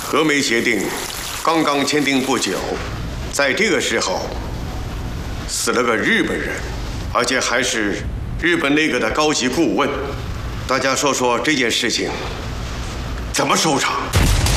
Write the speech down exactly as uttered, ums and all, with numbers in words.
和美协定刚刚签订不久，在这个时候死了个日本人，而且还是日本内阁的高级顾问。大家说说这件事情怎么收场？